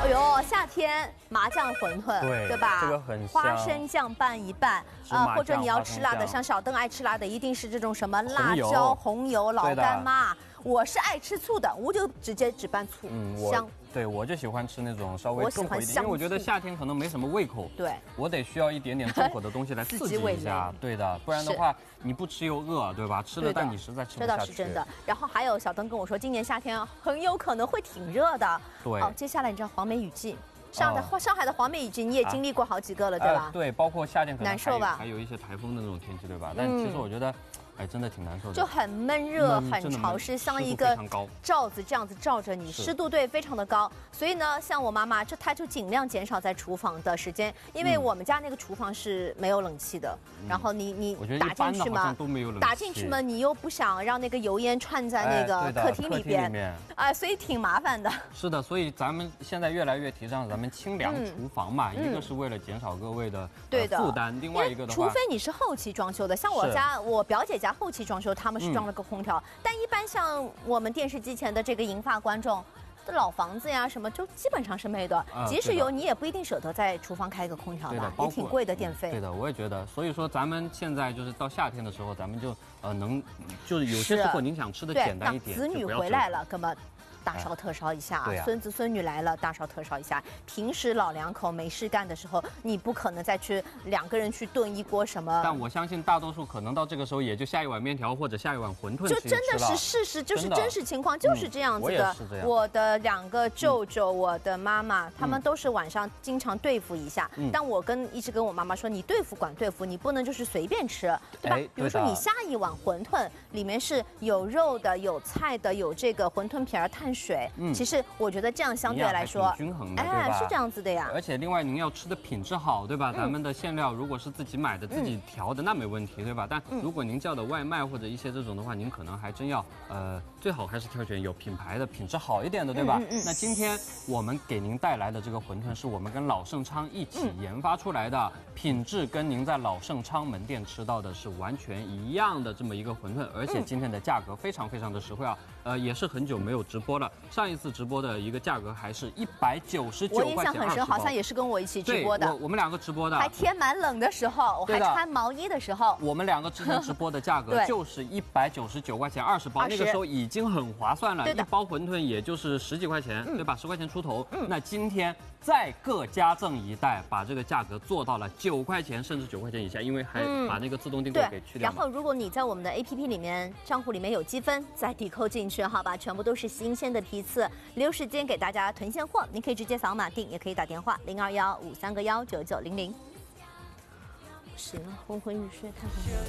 呦，夏天麻酱馄饨，对吧？ 这个很香。 花生酱拌一拌，或者你要吃辣的，像小邓爱吃辣的，一定是这种什么辣椒、红油、老干妈。我是爱吃醋的，我就直接只拌醋，香。 对，我就喜欢吃那种稍微重口一点，因为我觉得夏天可能没什么胃口， 对， 我得需要一点点重口的东西来刺激一下，对的，不然的话你不吃又饿，对吧？吃了但你实在吃不下去。这倒是真的。然后还有小邓跟我说，今年夏天很有可能会挺热的。 对。 接下来你知道黄梅雨季，上海的黄梅雨季你也经历过好几个了，对吧？ 对，包括夏天可能难受吧？ 还有一些台风的那种天气，对吧？但其实我觉得。哎，真的挺难受的， 就很闷热、很潮湿，像一个罩子这样子罩着你，湿度非常的高。所以呢，像我妈妈，她就尽量减少在厨房的时间，因为我们家那个厨房是没有冷气的。然后你打进去嘛，打进去嘛，你又不想让那个油烟串在那个客厅里边，所以挺麻烦的。 是的，所以咱们现在越来越提倡咱们清凉厨房嘛，一个是为了减少各位的负担，另外一个的话， 除非你是后期装修的，像我家我表姐家后期装修，他们是装了个空调，但一般像我们电视机前的这个银发观众，老房子呀什么，就基本上是没的。即使有，你也不一定舍得在厨房开一个空调吧，也挺贵的电费。 对的，我也觉得。所以说，咱们现在就是到夏天的时候，咱们就就是有些时候您想吃的简单一点， 子女回来了，根本。大烧特烧一下，孙子孙女来了，大烧特烧一下。平时老两口没事干的时候，你不可能再去2个人去炖一锅什么。 但我相信大多数可能到这个时候也就下一碗面条或者下一碗馄饨。就真的是事实，就是真实情况，就是这样子的。我的2个舅舅，我的妈妈，他们都是晚上经常对付一下。但我一直跟我妈妈说，你对付管对付，你不能就是随便吃，对吧？比如说你下一碗馄饨里面是有肉的、有菜的、有这个馄饨皮儿碳水，其实我觉得这样相对来说均衡的，对吧？ 是这样子的呀。 而且另外您要吃的品质好，对吧？咱们的馅料如果是自己买的、自己调的，那没问题，对吧？但如果您叫的外卖或者一些这种的话，您可能还真要最好还是挑选有品牌的、品质好一点的，对吧？那今天我们给您带来的这个馄饨是我们跟老盛昌一起研发出来的，品质跟您在老盛昌门店吃到的是完全一样的这么一个馄饨，而且今天的价格非常非常的实惠啊。也是很久没有直播了，上一次直播的一个价格还是199块钱。 我印象很深，好像也是跟我一起直播的。 我们2个直播的， 还天蛮冷的时候，我还穿毛衣的时候。 我们2个之前直播的价格就是199块钱20包，那个时候已经很划算了，一包馄饨也就是10几块钱，对吧？10块钱出头。那今天再各加赠一袋，把这个价格做到了9块钱，甚至9块钱以下，因为还把那个自动订购给去掉。 然后如果你在我们的 APP 里面账户里面有积分，再抵扣进去，好吧？全部都是新鲜的批次，留时间给大家囤现货，您可以直接扫码订，也可以打电话0215319900。行了，昏昏欲睡，太昏了。